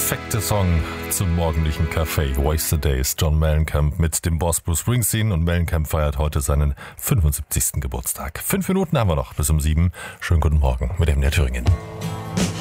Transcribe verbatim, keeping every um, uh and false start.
perfekte Song zum morgendlichen Kaffee. Wasted Days, John Mellencamp mit dem Boss Bruce Springsteen. Und Mellencamp feiert heute seinen fünfundsiebzigsten Geburtstag. Fünf Minuten haben wir noch bis um sieben. Schönen guten Morgen mit M D R Thüringen.